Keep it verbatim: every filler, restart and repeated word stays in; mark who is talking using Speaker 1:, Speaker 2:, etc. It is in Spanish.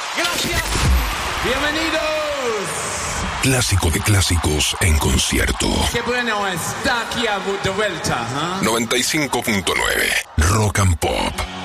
Speaker 1: Gracias. Bienvenidos.
Speaker 2: Clásico de clásicos en concierto.
Speaker 1: Qué bueno está aquí de vuelta. ¿eh?
Speaker 2: noventa y cinco punto nueve Rock and Pop.